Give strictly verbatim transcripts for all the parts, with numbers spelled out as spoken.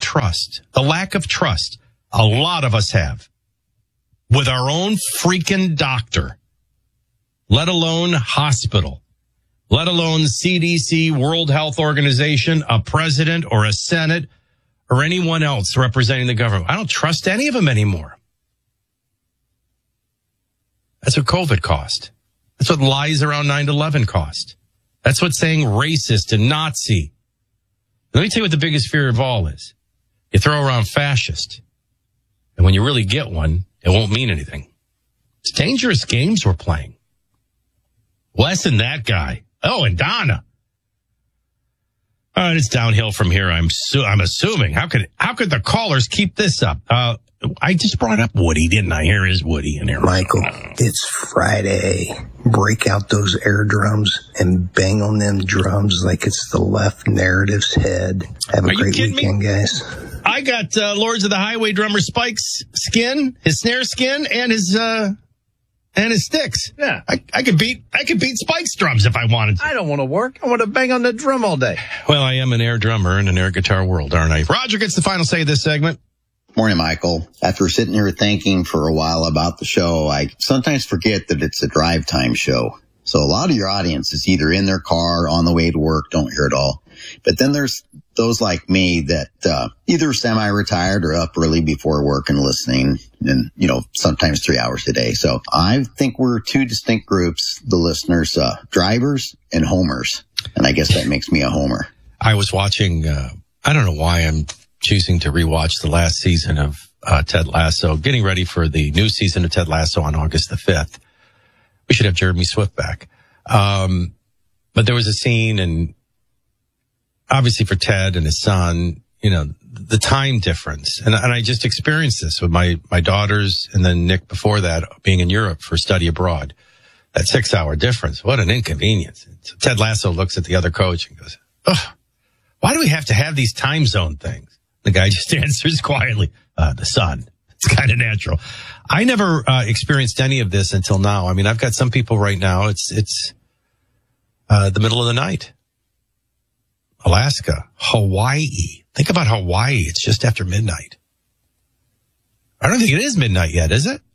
trust, the lack of trust a lot of us have with our own freaking doctor, let alone hospital, let alone C D C, World Health Organization, a president or a Senate or anyone else representing the government. I don't trust any of them anymore. That's what COVID cost. That's what lies around nine eleven cost. That's what saying racist and Nazi. Let me tell you what the biggest fear of all is. You throw around fascist. And when you really get one, it won't mean anything. It's dangerous games we're playing. Less than that guy. Oh, and Donna. All right, it's downhill from here. I'm su- I'm assuming. How could how could the callers keep this up? Uh, I just brought up Woody, didn't I? Here is Woody in here. Michael, it's Friday. Break out those air drums and bang on them drums like it's the left narrative's head. Have a Are great weekend, me? guys. I got uh, Lords of the Highway drummer Spike's skin, his snare skin, and his uh, and his sticks. Yeah, I, I could beat I could beat Spike's drums if I wanted to. I don't want to work. I want to bang on the drum all day. Well, I am an air drummer in an air guitar world, aren't I? Roger gets the final say of this segment. Morning, Michael. After sitting here thinking for a while about the show, I sometimes forget that it's a drive time show. So a lot of your audience is either in their car, on the way to work, don't hear it all. But then there's those like me that uh, either semi-retired or up early before work and listening, and, you know, sometimes three hours a day. So I think we're two distinct groups, the listeners, uh, drivers and homers. And I guess that makes me a homer. I was watching, uh, I don't know why I'm choosing to rewatch the last season of uh, Ted Lasso, getting ready for the new season of Ted Lasso on August the fifth. We should have Jeremy Swift back. Um, but there was a scene, and obviously for Ted and his son, you know, the time difference. And, and I just experienced this with my, my daughters and then Nick before that being in Europe for study abroad. That six hour difference. What an inconvenience. So Ted Lasso looks at the other coach and goes, ugh, why do we have to have these time zone things? The guy just answers quietly, uh, the sun. It's kind of natural. I never uh, experienced any of this until now. I mean, I've got some people right now. It's, it's, uh, the middle of the night. Alaska, Hawaii. Think about Hawaii. It's just after midnight. I don't think it is midnight yet, is it?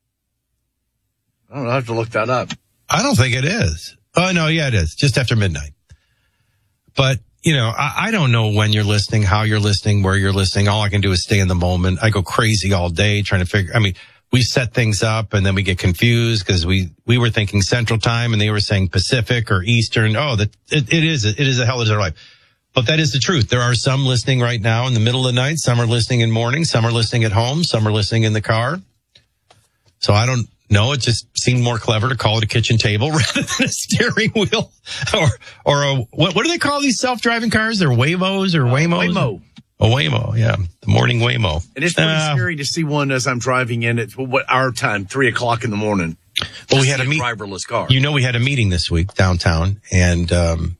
I don't know. I have to look that up. I don't think it is. Oh, no, yeah, it is. Just after midnight. But, you know, I, I don't know when you're listening, how you're listening, where you're listening. All I can do is stay in the moment. I go crazy all day trying to figure, I mean, we set things up and then we get confused because we, we were thinking Central Time and they were saying Pacific or Eastern. Oh, that it, it is, it is a hell of a life. But that is the truth. There are some listening right now in the middle of the night. Some are listening in morning. Some are listening at home. Some are listening in the car. So I don't know. It just seemed more clever to call it a kitchen table rather than a steering wheel or, or a, what, what do they call these self-driving cars? They're Waymos or Waymos? Uh, Waymo. A Waymo, yeah. The morning Waymo. And it's pretty uh, scary to see one as I'm driving in at what our time, three o'clock in the morning. Well, we had a, a meet- driverless car. You know, we had a meeting this week downtown and, um,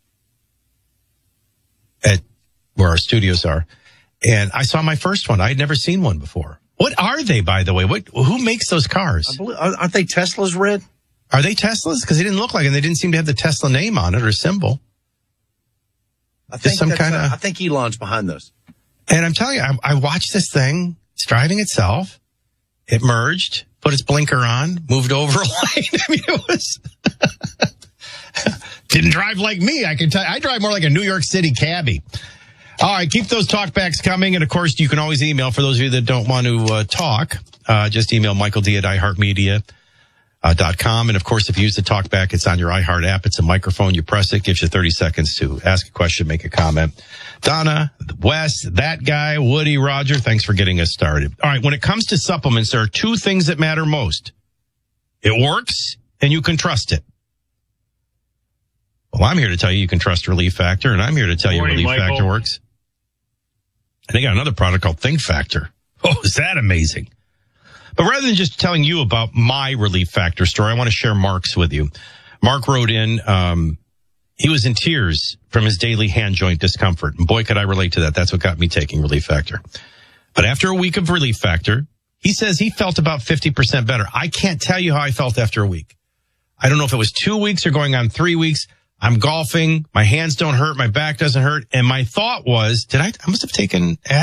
at where our studios are. And I saw my first one. I had never seen one before. What are they, by the way? What, who makes those cars? I believe, aren't they Teslas red? Are they Teslas? Because they didn't look like it. They didn't seem to have the Tesla name on it or symbol. I think some kind of. Uh, I think Elon's behind those. And I'm telling you, I, I watched this thing. It's driving itself. It merged, put its blinker on, moved over a lane. I mean, it was didn't drive like me. I can tell. I drive more like a New York City cabbie. All right, keep those talkbacks coming. And, of course, you can always email. For those of you that don't want to uh, talk, uh, just email Michael D at iHeartMedia dot com. And, of course, if you use the talkback, it's on your iHeart app. It's a microphone. You press it. Gives you thirty seconds to ask a question, make a comment. Donna, Wes, that guy, Woody, Roger, thanks for getting us started. All right, when it comes to supplements, there are two things that matter most. It works, and you can trust it. Well, I'm here to tell you you can trust Relief Factor, and I'm here to tell you Morning, Relief Michael. Factor works. And they got another product called Think Factor. Oh, is that amazing? But rather than just telling you about my Relief Factor story, I want to share Mark's with you. Mark wrote in, um, he was in tears from his daily hand joint discomfort. And boy, could I relate to that. That's what got me taking Relief Factor. But after a week of Relief Factor, he says he felt about fifty percent better. I can't tell you how I felt after a week. I don't know if it was two weeks or going on three weeks. I'm golfing. My hands don't hurt. My back doesn't hurt. And my thought was, did I, I must have taken